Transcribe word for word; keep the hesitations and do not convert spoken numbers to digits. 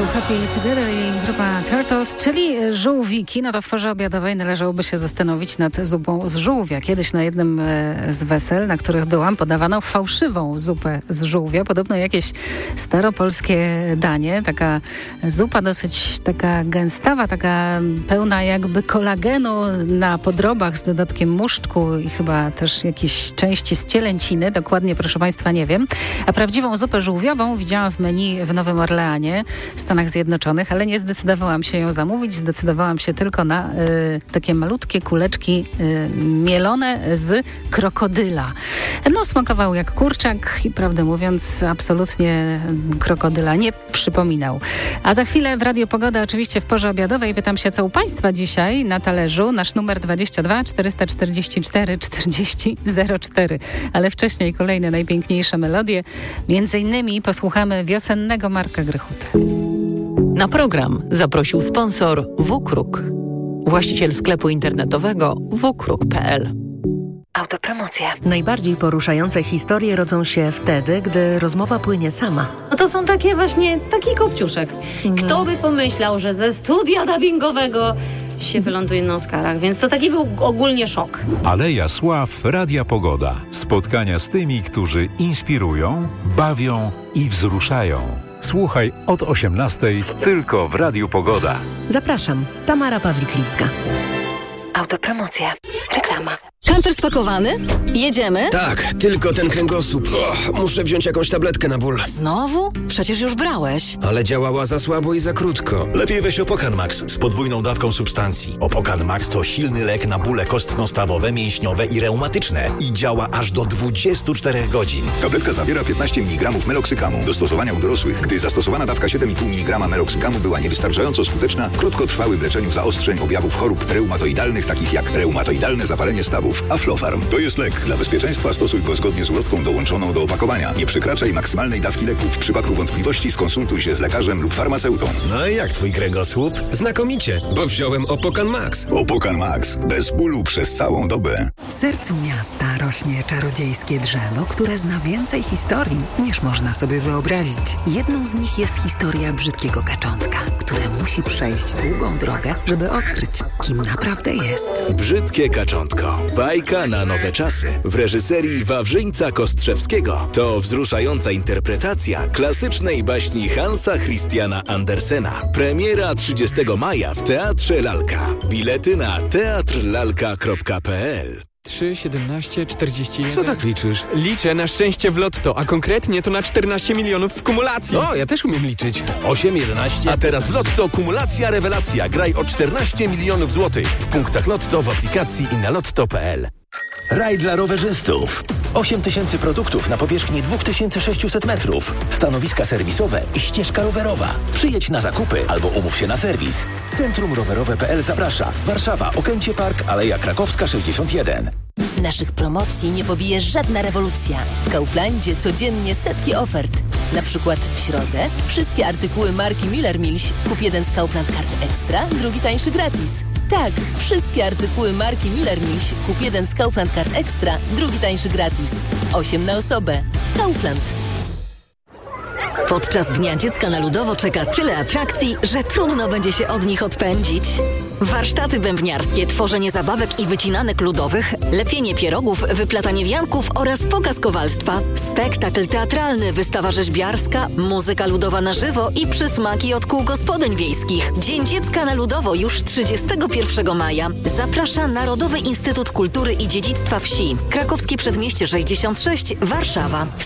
So Happy Together i grupa Turtles, czyli żółwiki. No to w porze obiadowej należałoby się zastanowić nad zupą z żółwia. Kiedyś na jednym z wesel, na których byłam, podawano fałszywą zupę z żółwia. Podobno jakieś staropolskie danie. Taka zupa dosyć taka gęstawa, taka pełna jakby kolagenu na podrobach z dodatkiem muszczku i chyba też jakiejś części z cielęciny. Dokładnie, proszę Państwa, nie wiem. A prawdziwą zupę żółwiową widziałam w menu w Nowym Orleanie, Stanach Zjednoczonych, ale nie zdecydowałam się ją zamówić. Zdecydowałam się tylko na y, takie malutkie kuleczki y, mielone z krokodyla. No, smakował jak kurczak i prawdę mówiąc absolutnie krokodyla nie przypominał. A za chwilę w Radio Pogoda, oczywiście w porze obiadowej, pytam się, co u Państwa dzisiaj na talerzu. Nasz numer dwadzieścia dwa czterysta czterdzieści cztery czterdzieści zero cztery. Ale wcześniej kolejne najpiękniejsze melodie. Między innymi posłuchamy wiosennego Marka Grychuty. Na program zaprosił sponsor Wukruk, właściciel sklepu internetowego wukruk kropka p l. Autopromocja. Najbardziej poruszające historie rodzą się wtedy, gdy rozmowa płynie sama. No to są takie właśnie, taki kopciuszek. Kto by pomyślał, że ze studia dubbingowego się wyląduje na Oscarach, więc to taki był ogólnie szok. Aleja Sław, Radia Pogoda. Spotkania z tymi, którzy inspirują, bawią i wzruszają. Słuchaj od osiemnastej tylko w Radiu Pogoda. Zapraszam, Tamara Pawlik-Licka. Autopromocja. Reklama. Kamper spakowany? Jedziemy? Tak, tylko ten kręgosłup. Och, muszę wziąć jakąś tabletkę na ból. Znowu? Przecież już brałeś. Ale działała za słabo i za krótko. Lepiej weź Opokan Max z podwójną dawką substancji. Opokan Max to silny lek na bóle kostno-stawowe, mięśniowe i reumatyczne. I działa aż do dwudziestu czterech godzin. Tabletka zawiera piętnaście miligramów meloksykamu. Do stosowania u dorosłych. Gdy zastosowana dawka siedem i pół miligrama meloksykamu była niewystarczająco skuteczna, w krótkotrwałym leczeniu zaostrzeń objawów chorób reumatoidalnych, takich jak reumatoidalne zapalenie stawów. Aflofarm to jest lek. Dla bezpieczeństwa stosuj go zgodnie z ulotką dołączoną do opakowania. Nie przekraczaj maksymalnej dawki leku. W przypadku wątpliwości skonsultuj się z lekarzem lub farmaceutą. No i jak twój kręgosłup? Znakomicie, bo wziąłem Opokan Max. Opokan Max. Bez bólu przez całą dobę. W sercu miasta rośnie czarodziejskie drzewo, które zna więcej historii, niż można sobie wyobrazić. Jedną z nich jest historia brzydkiego kaczątka, które musi przejść długą drogę, żeby odkryć, kim naprawdę jest. Brzydkie kaczątko. Bajka na nowe czasy. W reżyserii Wawrzyńca Kostrzewskiego. To wzruszająca interpretacja klasycznej baśni Hansa Christiana Andersena. Premiera trzydziestego maja w Teatrze Lalka. Bilety na teatr lalka kropka p l. trzy, siedemnaście, czterdzieści jeden. Co tak liczysz? Liczę na szczęście w lotto, a konkretnie to na czternaście milionów w kumulacji. O, ja też umiem liczyć. osiem, jedenaście. A teraz w Lotto kumulacja rewelacja. Graj o czternaście milionów złotych. W punktach Lotto, w aplikacji i na lotto kropka p l. Raj dla rowerzystów. osiem tysięcy produktów na powierzchni dwa tysiące sześćset metrów. Stanowiska serwisowe i ścieżka rowerowa. Przyjedź na zakupy albo umów się na serwis. Centrum Rowerowe kropka p l zaprasza. Warszawa, Okęcie Park, Aleja Krakowska sześćdziesiąt jeden. Naszych promocji nie pobije żadna rewolucja. W Kauflandzie codziennie setki ofert. Na przykład w środę wszystkie artykuły marki Müller Milch. Kup jeden z Kaufland Card Extra, drugi tańszy gratis. Tak, wszystkie artykuły marki Müller Milch. Kup jeden z Kaufland Card Extra, drugi tańszy gratis. osiem na osobę. Kaufland. Podczas Dnia Dziecka na Ludowo czeka tyle atrakcji, że trudno będzie się od nich odpędzić. Warsztaty bębniarskie, tworzenie zabawek i wycinanek ludowych, lepienie pierogów, wyplatanie wianków oraz pokaz kowalstwa, spektakl teatralny, wystawa rzeźbiarska, muzyka ludowa na żywo i przysmaki od kół gospodyń wiejskich. Dzień Dziecka na Ludowo już trzydziestego pierwszego maja. Zaprasza Narodowy Instytut Kultury i Dziedzictwa Wsi. Krakowskie Przedmieście sześćdziesiąt sześć, Warszawa.